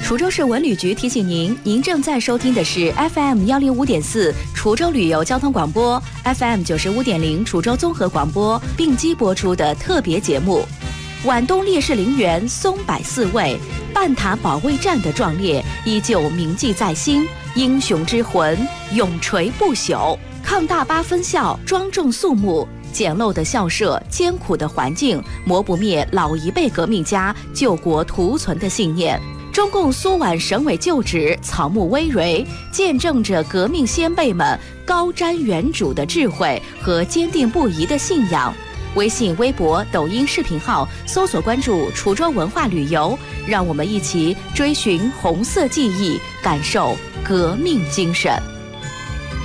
滁州市文旅局提醒您，您正在收听的是 FM105.4 滁州旅游交通广播 ，FM95.0 滁州综合广播并机播出的特别节目。皖东烈士陵园松柏4位，半塔保卫战的壮烈依旧铭记在心，英雄之魂永垂不朽。抗大巴分校庄重肃穆，简陋的校舍，艰苦的环境，磨不灭老一辈革命家救国图存的信念。中共苏皖省委旧址草木葳蕤，见证着革命先辈们高瞻远瞩的智慧和坚定不移的信仰。微信、微博、抖音视频号搜索关注滁州文化旅游，让我们一起追寻红色记忆，感受革命精神。